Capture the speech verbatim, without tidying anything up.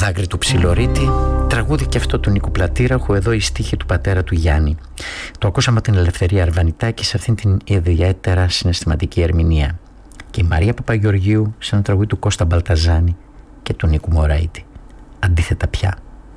δάκρυ του Ψιλορίτη, τραγούδι και αυτό του Νίκου Πλατήραχου, εδώ η στίχη του πατέρα του Γιάννη. Το ακούσαμε την Ελευθερία Αρβανιτάκη σε αυτήν την ιδιαίτερα συναισθηματική ερμηνεία. Και η Μαρία Παπαγεωργίου σε ένα τραγούδι του Κώστα Μπαλταζάνη και του Νίκου Μωραήτη. Αντίθετα πια.